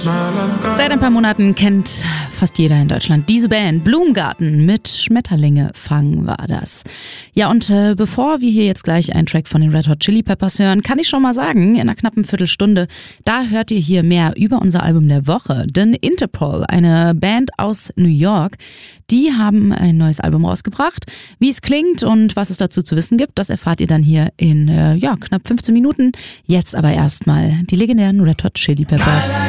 Seit ein paar Monaten kennt fast jeder in Deutschland diese Band. Blumengarten mit Schmetterlinge fangen war das. Ja, und bevor wir hier jetzt gleich einen Track von den Red Hot Chili Peppers hören, kann ich schon mal sagen, in einer knappen Viertelstunde, da hört ihr hier mehr über unser Album der Woche. Denn Interpol, eine Band aus New York, die haben ein neues Album rausgebracht. Wie es klingt und was es dazu zu wissen gibt, das erfahrt ihr dann hier in knapp 15 Minuten. Jetzt aber erstmal die legendären Red Hot Chili Peppers.